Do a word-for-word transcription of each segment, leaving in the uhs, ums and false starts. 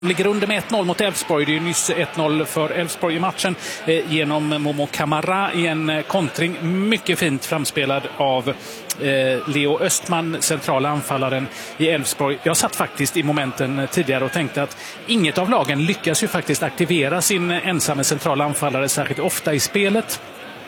Ligger under med ett noll mot Elfsborg. Det är ju nyss ett noll för Elfsborg i matchen eh, genom Momo Kamara i en eh, kontring. Mycket fint framspelad av eh, Leo Östman, centrala anfallaren i Elfsborg. Jag satt faktiskt i momenten tidigare och tänkte att inget av lagen lyckas ju faktiskt aktivera sin ensamma centrala anfallare särskilt ofta i spelet.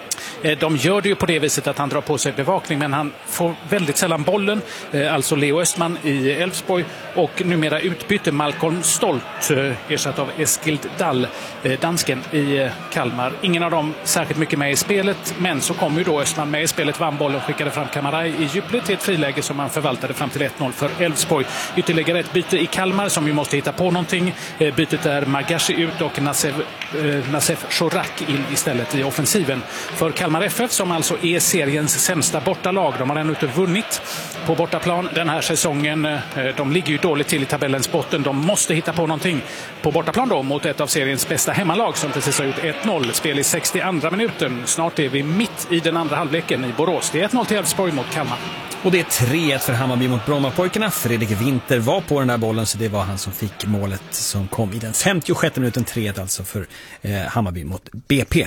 De gör det ju på det viset att han drar på sig bevakning, men han får väldigt sällan bollen, alltså Leo Östman i Elfsborg, och numera utbyte Malcolm Stolt ersatt av Eskild Dall, dansken i Kalmar. Ingen av dem särskilt mycket med i spelet, men så kom ju då Östman med i spelet, vann bollen, skickade fram Kamara i djupled till ett friläge som man förvaltade fram till ett noll för Elfsborg. Ytterligare ett byte i Kalmar som ju måste hitta på någonting. Bytet är Magashi ut och Nasef, eh, Nasef Shorak in istället i offensiven för Kalmar F F, som alltså är seriens sämsta bortalag. De har ännu inte vunnit på bortaplan den här säsongen. De ligger ju dåligt till i tabellens botten. De måste hitta på någonting på bortaplan då mot ett av seriens bästa hemmalag som precis har gjort ett noll. Spel i sextioandra minuten. Snart är vi mitt i den andra halvleken i Borås. Det är ett noll till Elfsborg mot Kalmar. Och det är tre ett för Hammarby mot Brommapojkarna. Fredrik Winter var på den där bollen, så det var han som fick målet som kom i den femtiosjätte minuten. tre ett alltså för eh, Hammarby mot B P.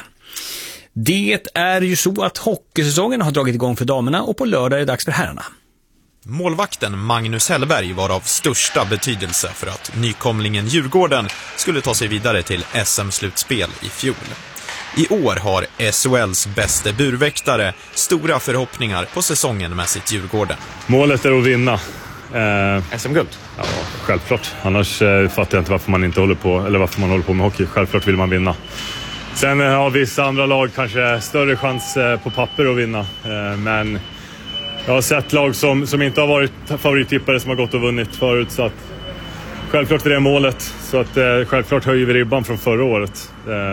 Det är ju så att hockeysäsongen har dragit igång för damerna, och på lördag är det dags för herrarna. Målvakten Magnus Hellberg var av största betydelse för att nykomlingen Djurgården skulle ta sig vidare till S M-slutspel i fjol. I år har S H L:s bästa burväktare stora förhoppningar på säsongen med sitt Djurgården. Målet är att vinna. Eh, S M-guld? Ja, självklart. Annars eh, fattar jag inte varför man inte håller på, eller varför man håller på med hockey. Självklart vill man vinna. Sen har vissa andra lag kanske större chans på papper att vinna. Men jag har sett lag som, som inte har varit favorittippare som har gått och vunnit förut. Så att självklart är det målet. Så att självklart höjer vi ribban från förra året.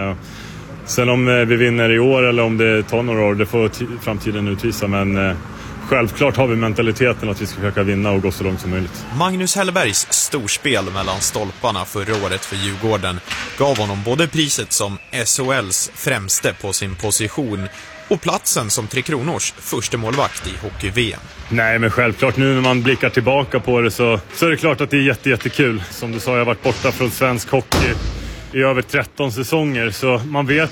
Sen om vi vinner i år eller om det tar några år, det får framtiden utvisa. Men självklart har vi mentaliteten att vi ska försöka vinna och gå så långt som möjligt. Magnus Hellbergs storspel mellan stolparna förra året för Djurgården gav honom både priset som S H L:s främste på sin position och platsen som Tre Kronors första målvakt i hockey-V M. Nej, men självklart nu när man blickar tillbaka på det så, så är det klart att det är jätte, jättekul. Som du sa, jag har varit borta från svensk hockey i över tretton säsonger, så man vet